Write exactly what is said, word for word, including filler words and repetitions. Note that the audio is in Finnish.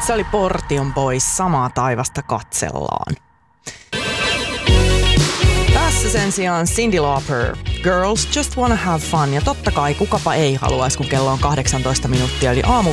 Se oli Portion Boys, Samaa taivasta katsellaan. Tässä sen sijaan Cyndi Lauper, Girls Just Wanna Have Fun. Ja totta kai kukapa ei haluaisi, kun kello on kahdeksantoista minuuttia, eli aamu